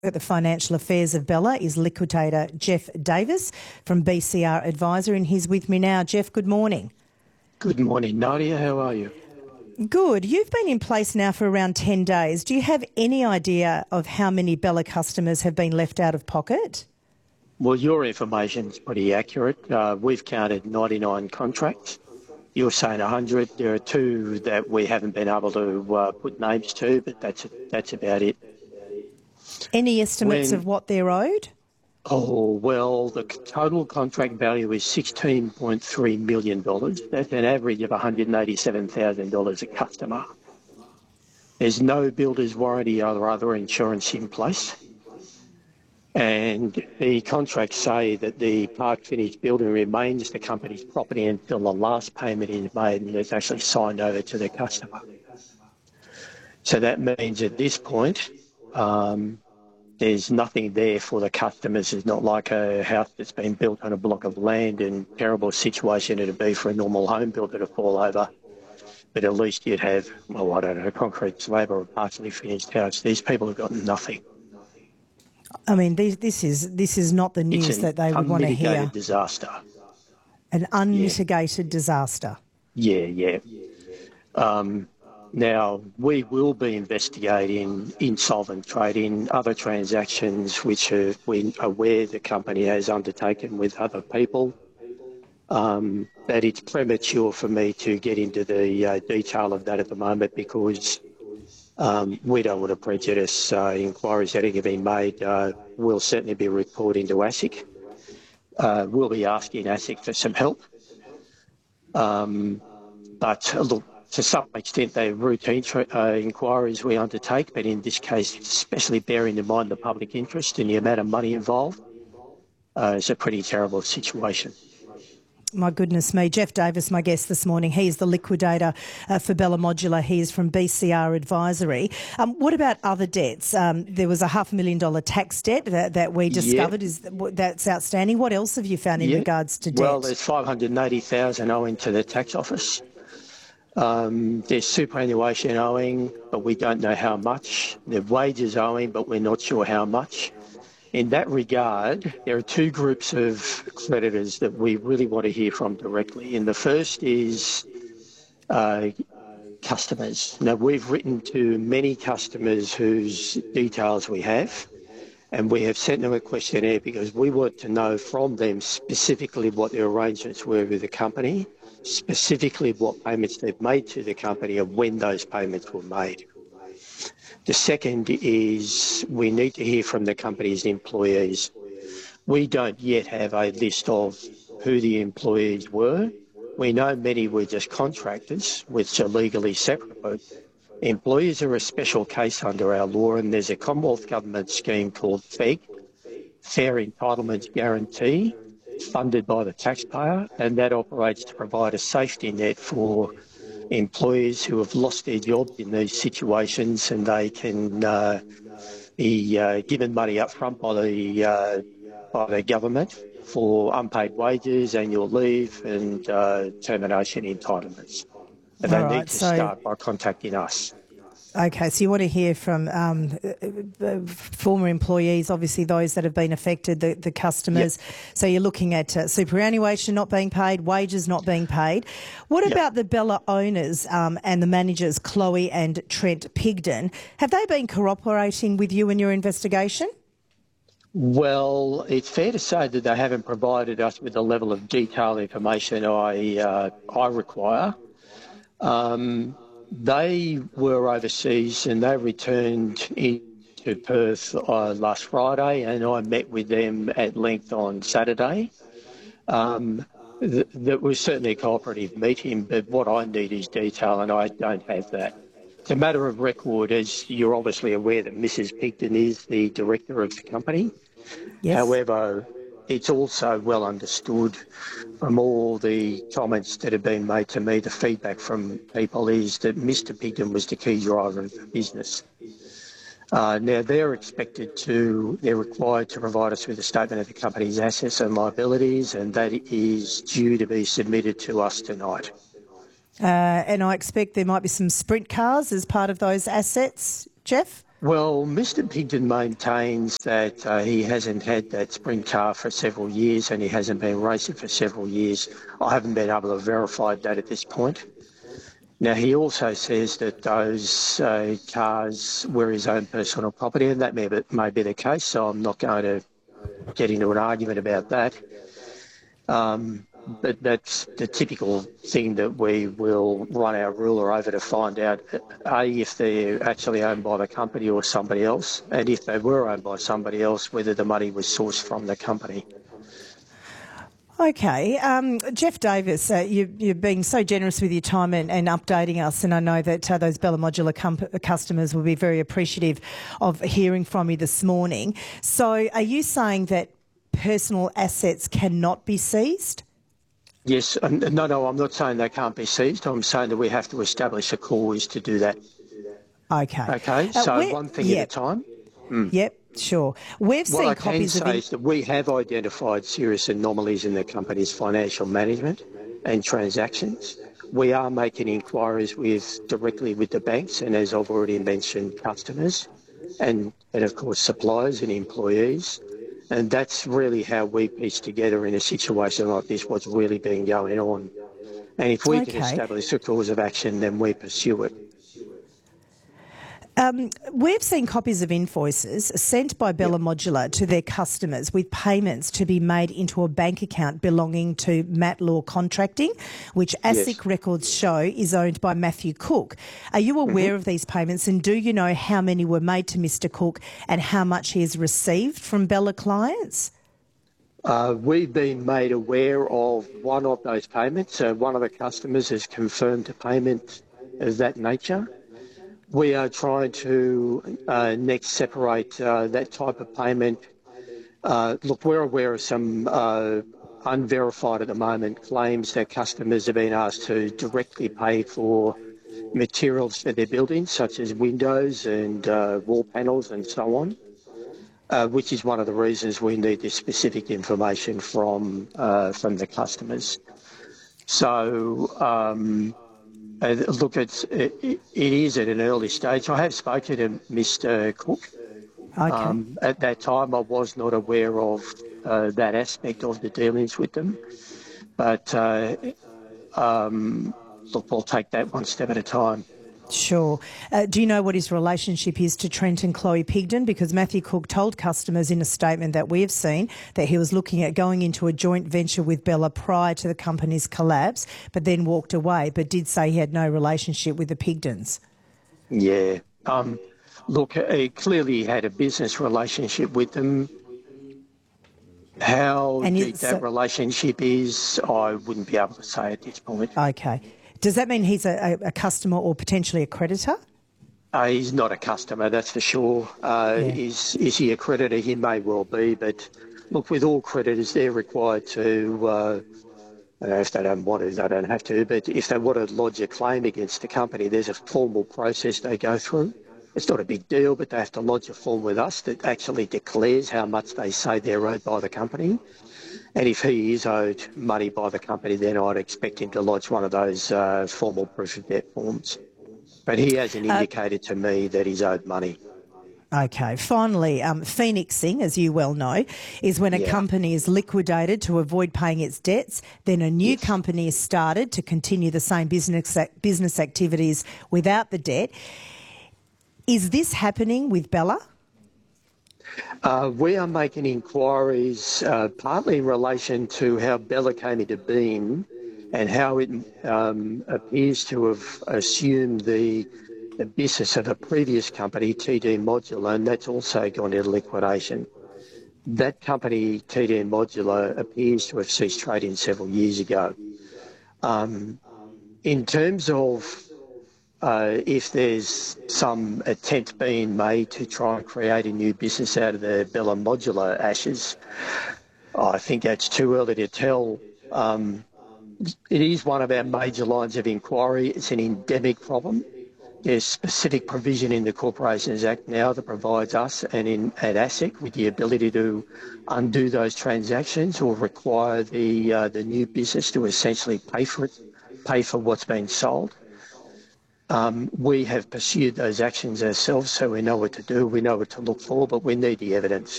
At the financial affairs of Bella is liquidator Jeff Davis from BCR Advisor, and he's with me now. Jeff, good morning. Good morning, Nadia. How are you? Good. You've been in place now for around 10 days. Do you have any idea of how many Bella customers have been left out of pocket? Well, your information is pretty accurate. We've counted 99 contracts. You're saying 100. There are two that we haven't been able to put names to, but that's about it. Any estimates of what they're owed? Oh, well, the total contract value is $16.3 million. That's an average of $187,000 a customer. There's no builder's warranty or other insurance in place. And the contracts say that the Park Finish building remains the company's property until the last payment is made and it's actually signed over to the customer. So that means at this point, there's nothing there for the customers. It's not like a house that's been built on a block of land and terrible situation it'd be for a normal home builder to fall over. But at least you'd have, well, I don't know, a concrete slab or a partially finished house. These people have got nothing. I mean, this is not the news that they would want to hear. It's an unmitigated disaster. An unmitigated disaster. Yeah. Now, we will be investigating insolvent trading, other transactions which we're aware the company has undertaken with other people. That it's premature for me to get into the detail of that at the moment because we don't want to prejudice inquiries that are being made. We'll certainly be reporting to ASIC. We'll be asking ASIC for some help. But look, to some extent, they're routine inquiries we undertake, but in this case, especially bearing in mind the public interest and the amount of money involved, it's a pretty terrible situation. My goodness me. Jeff Davis, my guest this morning, he's the liquidator for Bella Modular. He is from BCR Advisory. What about other debts? There was a $500,000 tax debt that we discovered that's outstanding. What else have you found in regards to debt? Well, there's $580,000 owing to the tax office. There's superannuation owing, but we don't know how much. There's wages owing, but we're not sure how much. In that regard, there are two groups of creditors that we really want to hear from directly. And the first is customers. Now, we've written to many customers whose details we have, and we have sent them a questionnaire because we want to know from them specifically what their arrangements were with the company, specifically what payments they've made to the company and when those payments were made. The second is we need to hear from the company's employees. We don't yet have a list of who the employees were. We know many were just contractors, which are legally separate. But employees are a special case under our law, and there's a Commonwealth Government scheme called FEG, Fair Entitlements Guarantee, funded by the taxpayer, and that operates to provide a safety net for employees who have lost their jobs in these situations, and they can be given money up front by the government for unpaid wages, annual leave and termination entitlements. And they need to start by contacting us. Okay, so you want to hear from former employees, obviously those that have been affected, the customers. Yep. So you're looking at superannuation not being paid, wages not being paid. What about the Bella owners and the managers, Chloe and Trent Pigden? Have they been cooperating with you in your investigation? Well, it's fair to say that they haven't provided us with the level of detailed information I require. They were overseas and they returned into Perth last Friday, and I met with them at length on Saturday. That was certainly a cooperative meeting, but what I need is detail, and I don't have that. It's a matter of record, as you're obviously aware that Mrs. Pigden is the director of the company. Yes. However, it's also well understood from all the comments that have been made to me, the feedback from people is that Mr. Pigden was the key driver of the business. Now, they're required to provide us with a statement of the company's assets and liabilities, and that is due to be submitted to us tonight. And I expect there might be some sprint cars as part of those assets, Jeff? Well, Mr. Pigden maintains that he hasn't had that sprint car for several years and he hasn't been racing for several years. I haven't been able to verify that at this point. Now, he also says that those cars were his own personal property, and that may be the case, so I'm not going to get into an argument about that. But that's the typical thing that we will run our ruler over to find out, A, if they're actually owned by the company or somebody else, and if they were owned by somebody else, whether the money was sourced from the company. Okay. Jeff Davis, you've been so generous with your time and updating us, and I know that those Bella Modular customers will be very appreciative of hearing from you this morning. So are you saying that personal assets cannot be seized? Yes. No, I'm not saying they can't be seized. I'm saying that we have to establish a cause to do that. Okay. Okay, so one thing at a time. Yep, sure. We've seen copies of... What I can say is that we have identified serious anomalies in the company's financial management and transactions. We are making inquiries directly with the banks and, as I've already mentioned, customers and of course suppliers and employees. And that's really how we piece together in a situation like this what's really been going on. And if we can establish a cause of action, then we pursue it. We've seen copies of invoices sent by Bella Modular to their customers with payments to be made into a bank account belonging to Matlaw Contracting, which ASIC records show is owned by Matthew Cook. Are you aware of these payments, and do you know how many were made to Mr. Cook and how much he has received from Bella clients? We've been made aware of one of those payments. One of the customers has confirmed a payment of that nature. We are trying to next separate that type of payment. Look, we're aware of some unverified at the moment claims that customers have been asked to directly pay for materials for their buildings, such as windows and wall panels and so on, which is one of the reasons we need this specific information from the customers. So, look, it is at an early stage. I have spoken to Mr. Cook. At that time, I was not aware of that aspect of the dealings with them. But, look, we'll take that one step at a time. Sure. Do you know what his relationship is to Trent and Chloe Pigden? Because Matthew Cook told customers in a statement that we have seen that he was looking at going into a joint venture with Bella prior to the company's collapse, but then walked away, but did say he had no relationship with the Pigdens. Yeah. Look, he clearly had a business relationship with them. How deep that relationship is, I wouldn't be able to say at this point. Okay. Does that mean he's a customer or potentially a creditor? He's not a customer, that's for sure. Is he a creditor? He may well be, but look, with all creditors, they're required to, if they don't want to, they don't have to, but if they want to lodge a claim against the company, there's a formal process they go through. It's not a big deal, but they have to lodge a form with us that actually declares how much they say they're owed by the company. And if he is owed money by the company, then I'd expect him to lodge one of those formal proof of debt forms. But he hasn't indicated to me that he's owed money. Okay. Finally, phoenixing, as you well know, is when a company is liquidated to avoid paying its debts, then a new company is started to continue the same business activities without the debt. Is this happening with Bella? We are making inquiries partly in relation to how Bella came into being and how it appears to have assumed the business of a previous company, TD Modular, and that's also gone into liquidation. That company, TD Modular, appears to have ceased trading several years ago. In terms of if there's some attempt being made to try and create a new business out of the Bella Modular ashes, I think that's too early to tell. It is one of our major lines of inquiry. It's an endemic problem. There's specific provision in the Corporations Act now that provides us and at ASIC with the ability to undo those transactions or require the new business to essentially pay for what's been sold. We have pursued those actions ourselves, so we know what to do, we know what to look for, but we need the evidence.